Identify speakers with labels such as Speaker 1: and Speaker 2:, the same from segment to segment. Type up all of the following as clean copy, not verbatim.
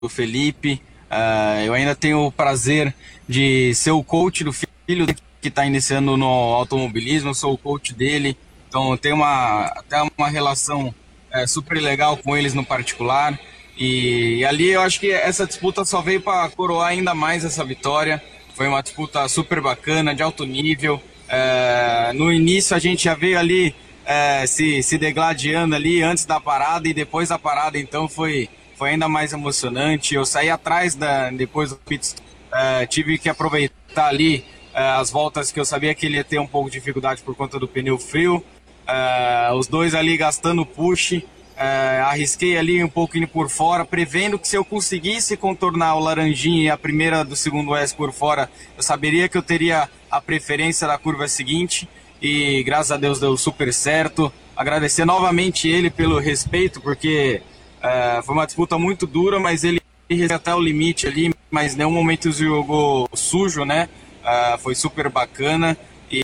Speaker 1: do Felipe. Eu ainda tenho o prazer de ser o coach do filho que está iniciando no automobilismo, eu sou o coach dele, então eu tenho até uma relação super legal com eles no particular. E ali eu acho que essa disputa só veio para coroar ainda mais essa vitória. Foi uma disputa super bacana, de alto nível. No início a gente já veio ali se degladiando ali antes da parada e depois da parada, então foi ainda mais emocionante. Eu saí atrás depois do pit stop, tive que aproveitar ali as voltas que eu sabia que ele ia ter um pouco de dificuldade por conta do pneu frio. Os dois ali gastando push, arrisquei ali um pouquinho por fora, prevendo que se eu conseguisse contornar o laranjinha e a primeira do segundo S por fora, eu saberia que eu teria a preferência da curva seguinte, e graças a Deus deu super certo. Agradecer novamente ele pelo respeito, porque foi uma disputa muito dura, mas ele resistiu até o limite ali, mas em nenhum momento jogou sujo, né? Foi super bacana,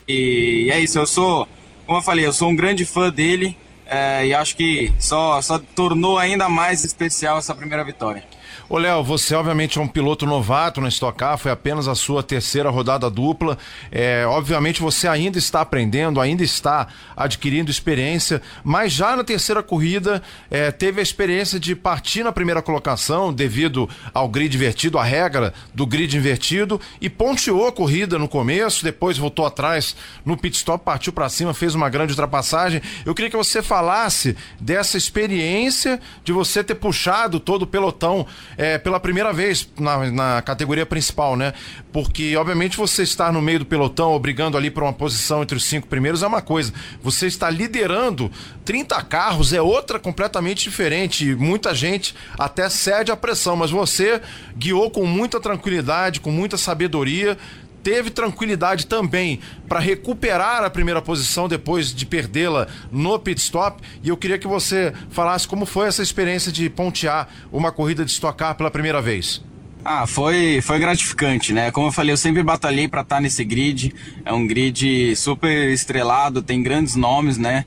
Speaker 1: e é isso. Como eu falei, eu sou um grande fã dele, e acho que só tornou ainda mais especial essa primeira vitória.
Speaker 2: Ô Léo, você obviamente é um piloto novato na Stock Car, foi apenas a sua terceira rodada dupla. Obviamente você ainda está aprendendo, ainda está adquirindo experiência, mas já na terceira corrida teve a experiência de partir na primeira colocação devido ao grid invertido, a regra do grid invertido, e ponteou a corrida no começo, depois voltou atrás no pit stop, partiu para cima, fez uma grande ultrapassagem. Eu queria que você falasse dessa experiência de você ter puxado todo o pelotão pela primeira vez na categoria principal, né? Porque, obviamente, você estar no meio do pelotão, brigando ali por uma posição entre os 5 primeiros é uma coisa. Você está liderando 30 carros, é outra completamente diferente. Muita gente até cede à pressão, mas você guiou com muita tranquilidade, com muita sabedoria, teve tranquilidade também para recuperar a primeira posição depois de perdê-la no pit stop, e eu queria que você falasse como foi essa experiência de pontear uma corrida de Stock Car pela primeira vez.
Speaker 1: Foi gratificante, né? Como eu falei, eu sempre batalhei para estar nesse grid. É um grid super estrelado, tem grandes nomes, né?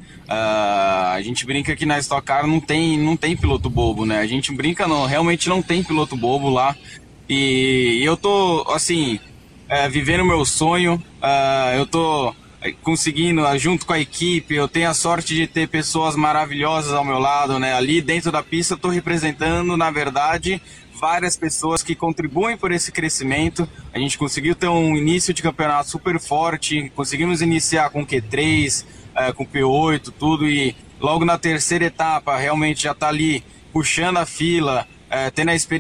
Speaker 1: A gente brinca que na Stock Car não tem piloto bobo, né? A gente brinca, realmente não tem piloto bobo lá. E eu tô, assim, vivendo o meu sonho. Eu tô conseguindo, junto com a equipe, eu tenho a sorte de ter pessoas maravilhosas ao meu lado, né? Ali dentro da pista eu tô representando, na verdade, várias pessoas que contribuem por esse crescimento. A gente conseguiu ter um início de campeonato super forte, conseguimos iniciar com Q3, com P8, tudo, e logo na terceira etapa realmente já tá ali puxando a fila, tendo a experiência